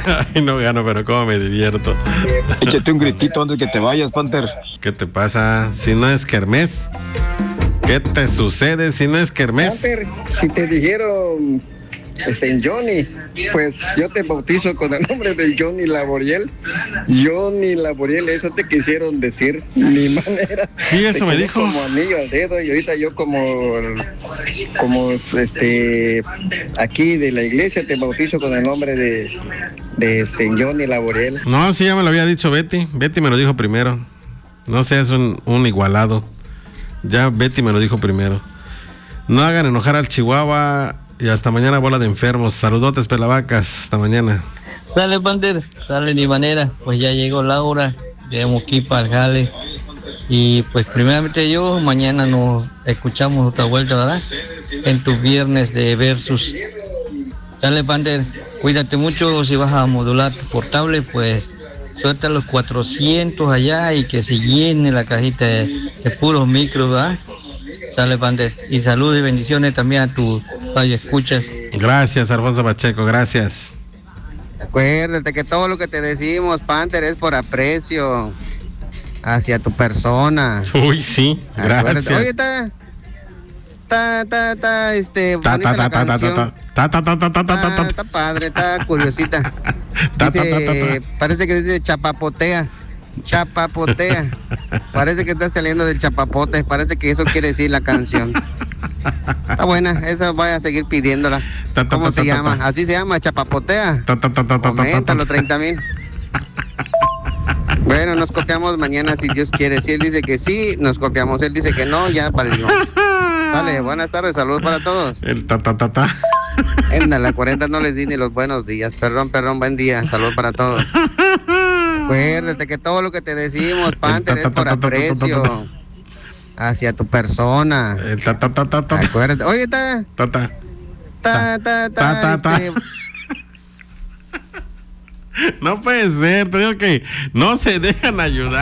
Ay, no gano, pero cómo me divierto. Échate un gritito antes que te vayas, Panther. ¿Qué te pasa? Si no es kermés. ¿Qué te sucede si no es kermés? Panther, si te dijeron Johnny, pues yo te bautizo con el nombre de Johnny Laboriel. Johnny Laboriel, eso te quisieron decir, ni manera. Sí, eso me dijo. Como anillo al dedo, y ahorita yo como aquí de la iglesia te bautizo con el nombre de Johnny Laboriel. No, sí, ya me lo había dicho Betty. Betty me lo dijo primero. No seas un igualado. Ya Betty me lo dijo primero. No hagan enojar al Chihuahua. Y hasta mañana, bola de enfermos. Saludotes, pelavacas. Hasta mañana. Dale, Panther, dale ni manera. Pues ya llegó Laura, llegamos aquí para el jale. Y pues primeramente yo, mañana nos escuchamos otra vuelta, ¿verdad? En tu viernes de Versus. Dale, Panther, cuídate mucho. Si vas a modular tu portable, pues suelta los 400 allá y que se llene la cajita de puros micros, ¿verdad? Sale, Panther. Y saludos y bendiciones también a tu radio escuchas. Gracias, Alfonso Pacheco, gracias. Acuérdate que todo lo que te decimos, Panther, es por aprecio hacia tu persona. Uy, sí, gracias. Acuérdate. Oye, bonita la canción. Está padre, está curiosita. Dice, parece que dice chapapotea. Chapapotea. Parece que está saliendo del chapapote. Parece que eso quiere decir la canción. Está buena, esa voy a seguir pidiéndola. ¿Cómo se llama? Así se llama, chapapotea. Aumentalo, 30,000. Bueno, nos copiamos mañana si Dios quiere. Si él dice que sí, nos copiamos. Él dice que no, ya para el no. Sale, buenas tardes, saludos para todos. El En la 40 no les di ni los buenos días. Perdón, buen día. Saludos para todos. Acuérdate que todo lo que te decimos, Panther, es por aprecio hacia tu persona. Acuérdate. Oye, No puede ser, te digo que no se dejan ayudar.